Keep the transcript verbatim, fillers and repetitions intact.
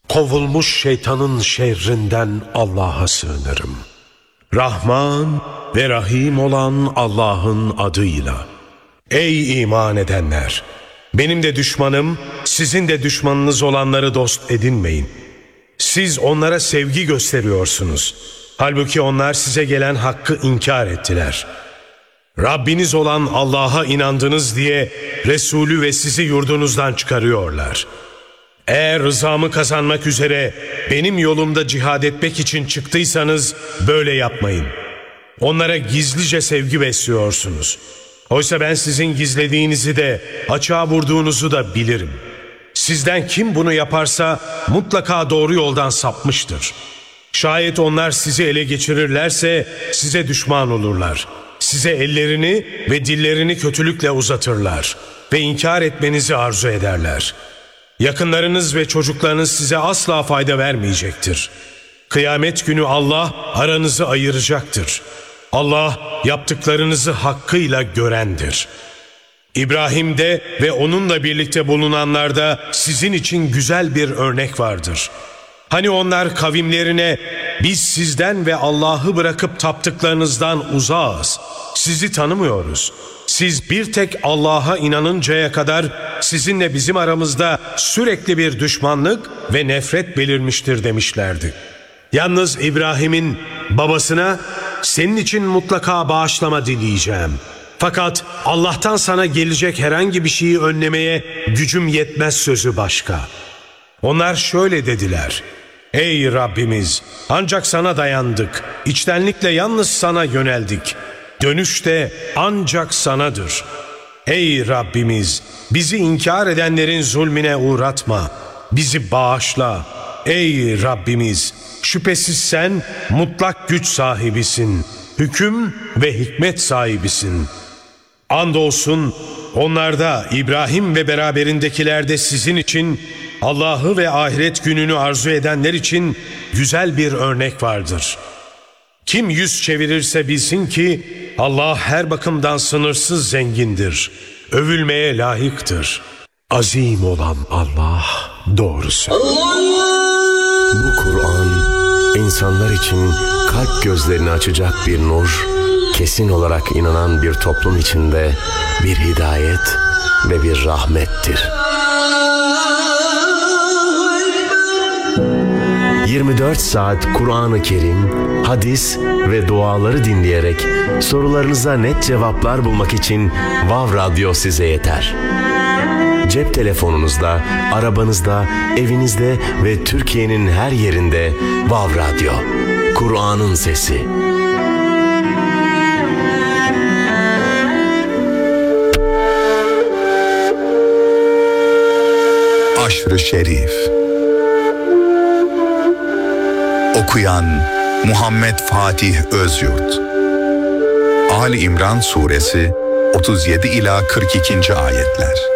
Kovulmuş şeytanın şerrinden Allah'a sığınırım. Rahman ve Rahim olan Allah'ın adıyla. Ey iman edenler! Benim de düşmanım, sizin de düşmanınız olanları dost edinmeyin. Siz onlara sevgi gösteriyorsunuz. Halbuki onlar size gelen hakkı inkar ettiler. Rabbiniz olan Allah'a inandınız diye Resulü ve sizi yurdunuzdan çıkarıyorlar. Eğer rızamı kazanmak üzere benim yolumda cihad etmek için çıktıysanız böyle yapmayın. Onlara gizlice sevgi besliyorsunuz. Oysa ben sizin gizlediğinizi de açığa vurduğunuzu da bilirim. Sizden kim bunu yaparsa mutlaka doğru yoldan sapmıştır. Şayet onlar sizi ele geçirirlerse size düşman olurlar. Size ellerini ve dillerini kötülükle uzatırlar ve inkar etmenizi arzu ederler. Yakınlarınız ve çocuklarınız size asla fayda vermeyecektir. Kıyamet günü Allah aranızı ayıracaktır. Allah yaptıklarınızı hakkıyla görendir. İbrahim'de ve onunla birlikte bulunanlarda sizin için güzel bir örnek vardır. Hani onlar kavimlerine biz sizden ve Allah'ı bırakıp taptıklarınızdan uzağız, sizi tanımıyoruz. Siz bir tek Allah'a inanıncaya kadar sizinle bizim aramızda sürekli bir düşmanlık ve nefret belirmiştir demişlerdi. Yalnız İbrahim'in babasına senin için mutlaka bağışlama dileyeceğim. Fakat Allah'tan sana gelecek herhangi bir şeyi önlemeye gücüm yetmez sözü başka. Onlar şöyle dediler: Ey Rabbimiz, ancak sana dayandık, içtenlikle yalnız sana yöneldik. Dönüş de ancak sanadır. Ey Rabbimiz, bizi inkar edenlerin zulmüne uğratma, bizi bağışla. Ey Rabbimiz, şüphesiz sen mutlak güç sahibisin, hüküm ve hikmet sahibisin. Andolsun onlarda, İbrahim ve beraberindekilerde sizin için, Allah'ı ve ahiret gününü arzu edenler için güzel bir örnek vardır. Kim yüz çevirirse bilsin ki Allah her bakımdan sınırsız zengindir, övülmeye layıktır. Azim olan Allah doğru söylüyor. Bu Kur'an insanlar için kalp gözlerini açacak bir nur, kesin olarak inanan bir toplum içinde bir hidayet ve bir rahmettir. yirmi dört saat Kur'an-ı Kerim, hadis ve duaları dinleyerek sorularınıza net cevaplar bulmak için Vav Radyo size yeter. Cep telefonunuzda, arabanızda, evinizde ve Türkiye'nin her yerinde Vav Radyo. Kur'an'ın sesi. Aşr-ı Şerif. Okuyan Muhammed Fatih Özyurt. Ali İmran Suresi otuz yedi ila kırk ikinci ayetler.